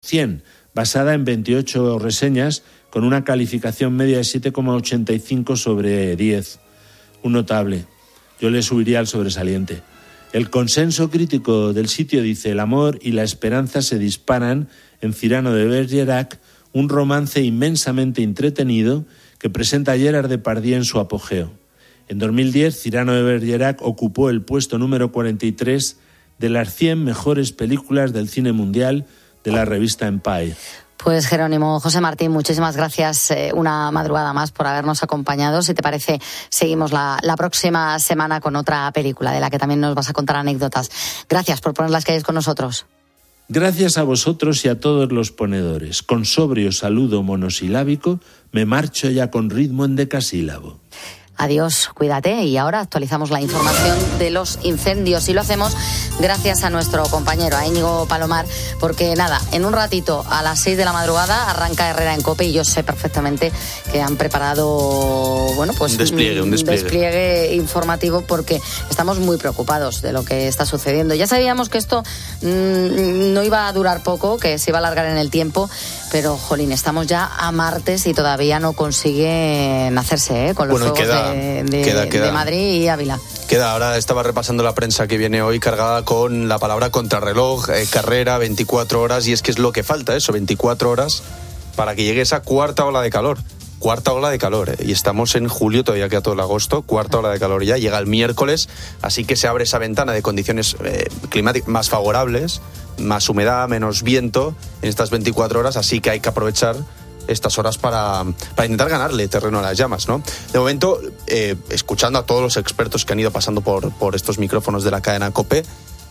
100, basada en 28 reseñas con una calificación media de 7,85 sobre 10. Un notable. Yo le subiría al sobresaliente. El consenso crítico del sitio dice: el amor y la esperanza se disparan en Cyrano de Bergerac, un romance inmensamente entretenido que presenta a Gerard Depardieu en su apogeo. En 2010, Cyrano de Bergerac ocupó el puesto número 43 de las 100 mejores películas del cine mundial de la revista Empire. Pues Jerónimo, José Martín, muchísimas gracias una madrugada más por habernos acompañado. Si te parece, seguimos la próxima semana con otra película de la que también nos vas a contar anécdotas. Gracias por poner las calles con nosotros. Gracias a vosotros y a todos los ponedores. Con sobrio saludo monosilábico, me marcho ya con ritmo en decasílabo. Adiós, cuídate. Y ahora actualizamos la información de los incendios y lo hacemos gracias a nuestro compañero, a Íñigo Palomar, porque nada, en un ratito a las 6 de la madrugada arranca Herrera en COPE y yo sé perfectamente que han preparado, bueno, pues un despliegue informativo porque estamos muy preocupados de lo que está sucediendo. Ya sabíamos que esto no iba a durar poco, que se iba a alargar en el tiempo, pero jolín, estamos ya a martes y todavía no consiguen hacerse con los fuegos de Madrid y Ávila. Ahora estaba repasando la prensa que viene hoy cargada con la palabra contrarreloj, carrera, 24 horas, y es que es lo que falta, eso, 24 horas para que llegue esa cuarta ola de calor. Y estamos en julio, todavía queda todo el agosto, cuarta ola de calor ya, llega el miércoles, así que se abre esa ventana de condiciones climáticas más favorables, más humedad, menos viento en estas 24 horas, así que hay que aprovechar estas horas para intentar ganarle terreno a las llamas, ¿no? De momento, escuchando a todos los expertos que han ido pasando por estos micrófonos de la cadena COPE,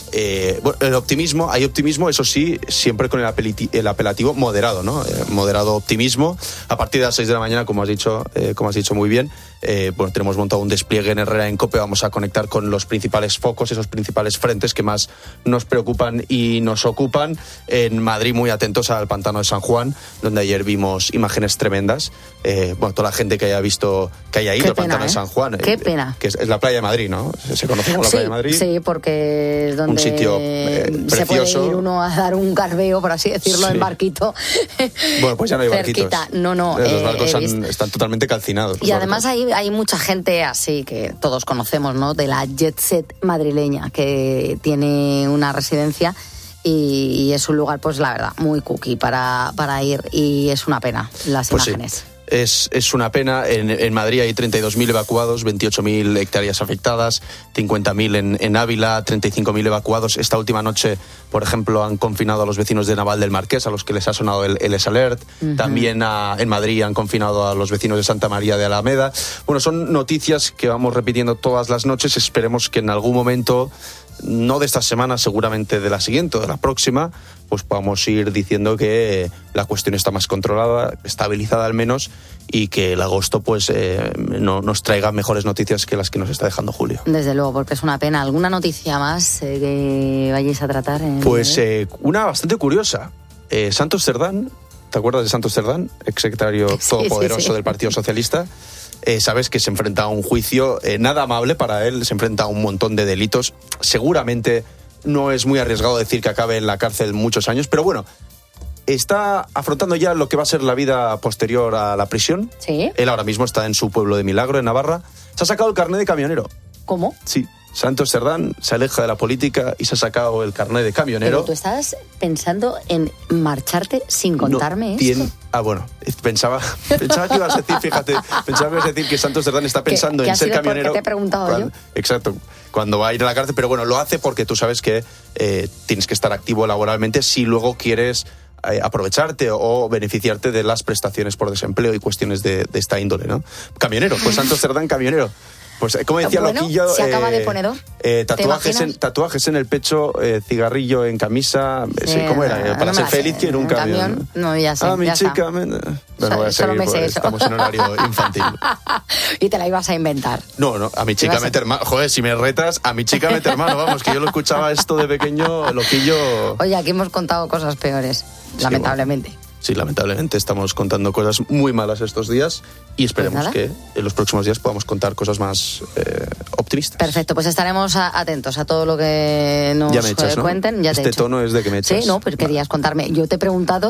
hay optimismo, eso sí, siempre con el apelativo moderado, ¿no? Moderado optimismo. A partir de las 6 de la mañana, como has dicho muy bien, tenemos montado un despliegue en Herrera en COPE. Vamos a conectar con los principales focos, esos principales frentes que más nos preocupan y nos ocupan. En Madrid, muy atentos al pantano de San Juan, donde ayer vimos imágenes tremendas. Toda la gente que haya ido al pantano de San Juan. Qué pena. Que es la playa de Madrid, ¿no? Se conoce como la playa de Madrid. Sí, porque es donde un sitio se precioso. Puede ir uno a dar un garbeo, por así decirlo, en barquito. Bueno, pues ya no hay barquitos. No. Los barcos están totalmente calcinados. Y además hay mucha gente así que todos conocemos, ¿no? De la jet set madrileña que tiene una residencia y es un lugar, pues la verdad, muy cookie para ir, y es una pena las imágenes. Sí. Es una pena. En Madrid hay 32.000 evacuados, 28.000 hectáreas afectadas, 50.000 en Ávila, 35.000 evacuados. Esta última noche, por ejemplo, han confinado a los vecinos de Naval del Marqués, a los que les ha sonado el S-Alert. Uh-huh. También en Madrid han confinado a los vecinos de Santa María de Alameda. Bueno, son noticias que vamos repitiendo todas las noches. Esperemos que en algún momento, no de esta semana, seguramente de la siguiente o de la próxima, pues podamos ir diciendo que la cuestión está más controlada, estabilizada al menos, y que el agosto pues no nos traiga mejores noticias que las que nos está dejando julio. Desde luego, porque es una pena. ¿Alguna noticia más que vayáis a tratar? Pues una bastante curiosa. Santos Cerdán, ¿te acuerdas de Santos Cerdán? Exsecretario todopoderoso del Partido Socialista. Sabes que se enfrenta a un juicio nada amable para él, se enfrenta a un montón de delitos. Seguramente no es muy arriesgado decir que acabe en la cárcel muchos años, pero bueno, está afrontando ya lo que va a ser la vida posterior a la prisión. ¿Sí? Él ahora mismo está en su pueblo de Milagro, en Navarra. Se ha sacado el carnet de camionero. ¿Cómo? Sí. Santos Cerdán se aleja de la política y se ha sacado el carnet de camionero. Pero tú estabas pensando en marcharte sin contarme esto. Bueno, pensaba que ibas a decir, fíjate, que Santos Cerdán está pensando en ser camionero. ¿Por qué te he preguntado yo? Exacto, cuando va a ir a la cárcel, pero bueno, lo hace porque tú sabes que tienes que estar activo laboralmente si luego quieres aprovecharte o beneficiarte de las prestaciones por desempleo y cuestiones de esta índole, ¿no? Camionero, pues Santos Cerdán camionero. Pues como decía Loquillo, se acaba de ponedor. Tatuajes en el pecho, cigarrillo en camisa, ¿cómo era? Para ser feliz quiero un camión. No, ya sé. Mi chica. Bueno, voy a seguir, porque estamos en horario infantil. Y te la ibas a inventar. No, a mi chica mete hermano. Joder, si me retas, a mi chica mete hermano, vamos, que yo lo escuchaba esto de pequeño, Loquillo. Oye, aquí hemos contado cosas peores, lamentablemente. Bueno. Sí, lamentablemente estamos contando cosas muy malas estos días y esperemos que en los próximos días podamos contar cosas más optimistas. Perfecto, pues estaremos atentos a todo lo que nos ya me echas, ¿no? cuenten. Ya este tono es de que me echas. Sí, no, pues querías contarme. Yo te he preguntado